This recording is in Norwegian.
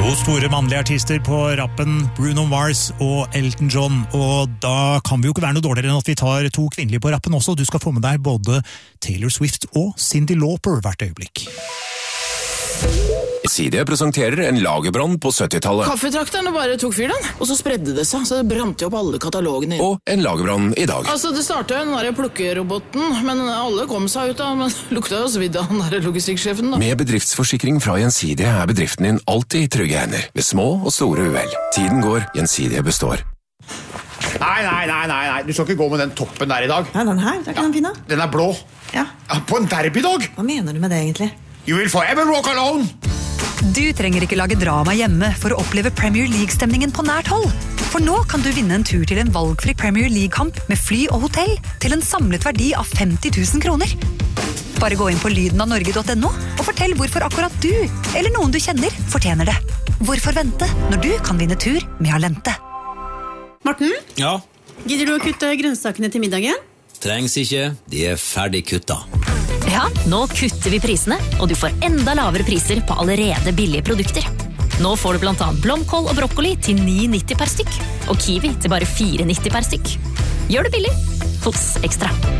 To store mannlige artister på rappen, Bruno Mars og Elton John, og da kan vi jo ikke være noe dårligere enn at vi tar to kvinnelige på rappen også. Du skal få med deg både Taylor Swift og Cyndi Lauper hvert øyeblikk. Gjensidige presenterer en lagerbrann på 70-tallet. Kaffetrakterne bare tok fyr den, og så spredde det seg, så det brant jo opp alle katalogene. Og en lagerbrann i dag. Altså, det startet jo den der plukkeroboten, men alle kom seg ut av, men lukta jo svidd av den der logistikksjefen da. Med bedriftsforsikring fra Gjensidige er bedriften din alltid i trygge hender, ved små og store uhell. Tiden går, Gjensidige består. Nei, du skal ikke gå med den toppen der i dag. Nei, den her, det er ikke den fine. Den er blå. Ja. På en derbydag. Hva mener du med det egentlig? You will forever walk alone. Du trenger ikke lage drama hjemme for å oppleve Premier League-stemningen på nært hold. For nå kan du vinne en tur til en valgfri Premier League-kamp med fly og hotell til en samlet verdi av 50 000 kroner. Bare gå inn på lydenavnorge.no og fortell hvorfor akkurat du, eller noen du kjenner, fortjener det. Hvorfor vente når du kan vinne tur med Alente? Morten? Ja? Gidder du å kutte grønnsakene til middagen? Trengs ikke, de er ferdig kutta. Ja, nå kutter vi prisene, og du får enda lavere priser på allerede billige produkter. Nå får du blant annet blomkål og brokkoli til 9,90 per stykk, og kiwi til bare 4,90 per stykk. Gjør det billig hos Ekstra.